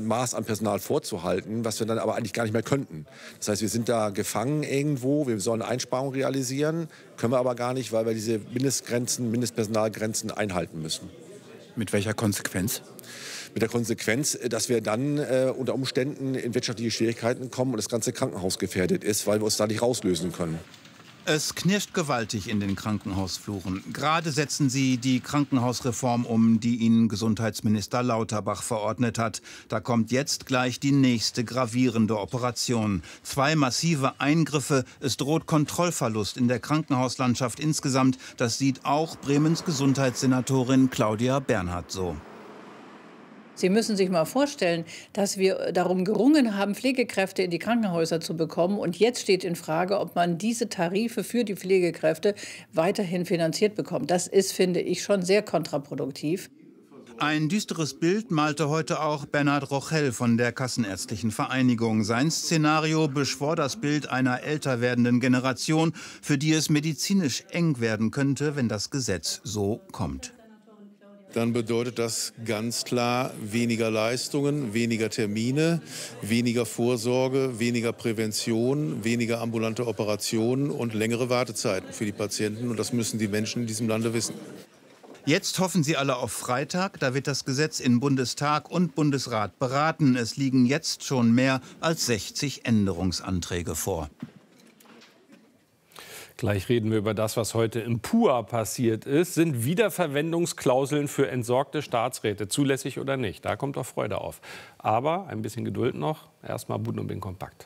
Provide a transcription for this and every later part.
Maß an Personal vorzuhalten, was wir dann aber eigentlich gar nicht mehr könnten. Das heißt, wir sind da gefangen irgendwo, wir sollen Einsparungen realisieren, können wir aber gar nicht, weil wir diese Mindestpersonalgrenzen einhalten müssen. Mit welcher Konsequenz? Mit der Konsequenz, dass wir dann unter Umständen in wirtschaftliche Schwierigkeiten kommen und das ganze Krankenhaus gefährdet ist, weil wir uns da nicht rauslösen können. Es knirscht gewaltig in den Krankenhausfluren. Gerade setzen Sie die Krankenhausreform um, die Ihnen Gesundheitsminister Lauterbach verordnet hat. Da kommt jetzt gleich die nächste gravierende Operation. 2 massive Eingriffe. Es droht Kontrollverlust in der Krankenhauslandschaft insgesamt. Das sieht auch Bremens Gesundheitssenatorin Claudia Bernhardt so. Sie müssen sich mal vorstellen, dass wir darum gerungen haben, Pflegekräfte in die Krankenhäuser zu bekommen. Und jetzt steht in Frage, ob man diese Tarife für die Pflegekräfte weiterhin finanziert bekommt. Das ist, finde ich, schon sehr kontraproduktiv. Ein düsteres Bild malte heute auch Bernhard Rochell von der Kassenärztlichen Vereinigung. Sein Szenario beschwor das Bild einer älter werdenden Generation, für die es medizinisch eng werden könnte, wenn das Gesetz so kommt. Dann bedeutet das ganz klar weniger Leistungen, weniger Termine, weniger Vorsorge, weniger Prävention, weniger ambulante Operationen und längere Wartezeiten für die Patienten. Und das müssen die Menschen in diesem Lande wissen. Jetzt hoffen sie alle auf Freitag. Da wird das Gesetz in Bundestag und Bundesrat beraten. Es liegen jetzt schon mehr als 60 Änderungsanträge vor. Gleich reden wir über das, was heute im PUA passiert ist. Sind Wiederverwendungsklauseln für entsorgte Staatsräte zulässig oder nicht? Da kommt doch Freude auf. Aber ein bisschen Geduld noch. Erstmal Buden und Bin kompakt.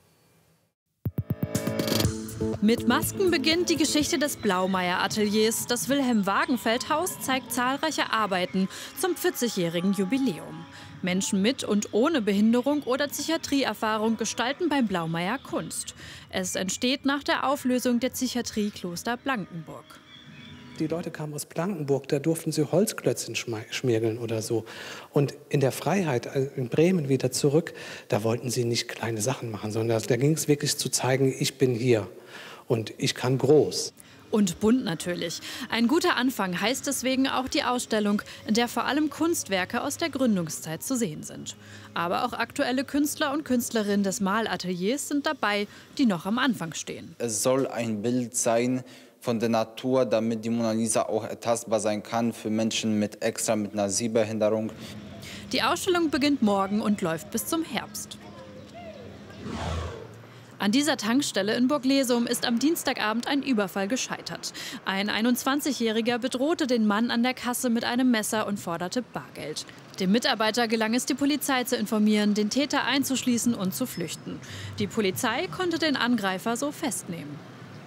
Mit Masken beginnt die Geschichte des Blaumeier-Ateliers. Das Wilhelm-Wagenfeld-Haus zeigt zahlreiche Arbeiten zum 40-jährigen Jubiläum. Menschen mit und ohne Behinderung oder Psychiatrieerfahrung gestalten beim Blaumeier Kunst. Es entsteht nach der Auflösung der Psychiatrie Kloster Blankenburg. Die Leute kamen aus Blankenburg, da durften sie Holzklötzchen schmirgeln oder so. Und in der Freiheit, in Bremen wieder zurück, da wollten sie nicht kleine Sachen machen, sondern da ging es wirklich zu zeigen, ich bin hier und ich kann groß. Und bunt natürlich. Ein guter Anfang heißt deswegen auch die Ausstellung, in der vor allem Kunstwerke aus der Gründungszeit zu sehen sind. Aber auch aktuelle Künstler und Künstlerinnen des Malateliers sind dabei, die noch am Anfang stehen. Es soll ein Bild sein von der Natur, damit die Mona Lisa auch ertastbar sein kann für Menschen mit einer Sehbehinderung. Die Ausstellung beginnt morgen und läuft bis zum Herbst. An dieser Tankstelle in Burglesum ist am Dienstagabend ein Überfall gescheitert. Ein 21-Jähriger bedrohte den Mann an der Kasse mit einem Messer und forderte Bargeld. Dem Mitarbeiter gelang es, die Polizei zu informieren, den Täter einzuschließen und zu flüchten. Die Polizei konnte den Angreifer so festnehmen.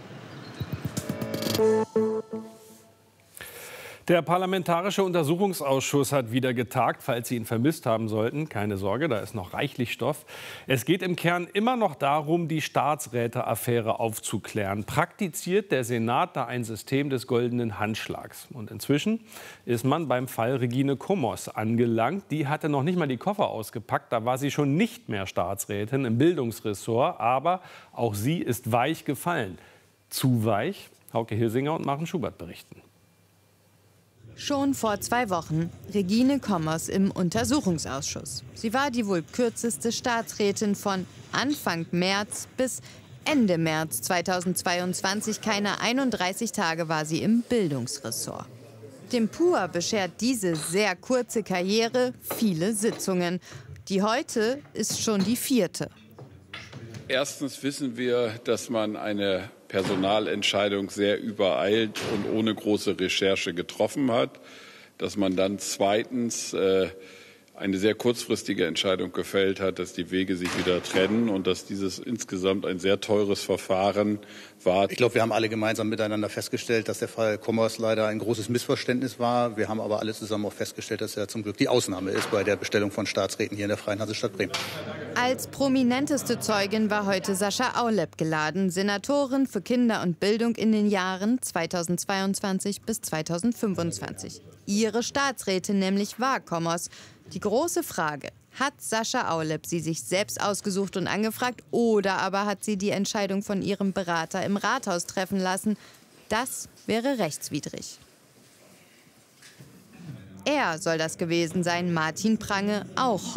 Der Parlamentarische Untersuchungsausschuss hat wieder getagt, falls Sie ihn vermisst haben sollten. Keine Sorge, da ist noch reichlich Stoff. Es geht im Kern immer noch darum, die Staatsräte-Affäre aufzuklären. Praktiziert der Senat da ein System des goldenen Handschlags. Und inzwischen ist man beim Fall Regine Kummers angelangt. Die hatte noch nicht mal die Koffer ausgepackt. Da war sie schon nicht mehr Staatsrätin im Bildungsressort. Aber auch sie ist weich gefallen. Zu weich? Hauke Hilsinger und Maren Schubert berichten. Schon vor 2 Wochen Regine Kummers im Untersuchungsausschuss. Sie war die wohl kürzeste Staatsrätin von Anfang März bis Ende März 2022. Keine 31 Tage war sie im Bildungsressort. Dem PUA beschert diese sehr kurze Karriere viele Sitzungen. Die heute ist schon die 4. Erstens wissen wir, dass man eine Personalentscheidung sehr übereilt und ohne große Recherche getroffen hat, dass man dann zweitens eine sehr kurzfristige Entscheidung gefällt hat, dass die Wege sich wieder trennen und dass dieses insgesamt ein sehr teures Verfahren war. Ich glaube, wir haben alle gemeinsam miteinander festgestellt, dass der Fall Kummers leider ein großes Missverständnis war. Wir haben aber alle zusammen auch festgestellt, dass er zum Glück die Ausnahme ist bei der Bestellung von Staatsräten hier in der Freien Hansestadt Bremen. Als prominenteste Zeugin war heute Sascha Aulep geladen, Senatorin für Kinder und Bildung in den Jahren 2022 bis 2025. Ihre Staatsrätin nämlich war Kummers. Die große Frage: Hat Sascha Aulep sie sich selbst ausgesucht und angefragt oder aber hat sie die Entscheidung von ihrem Berater im Rathaus treffen lassen? Das wäre rechtswidrig. Er soll das gewesen sein, Martin Prange auch.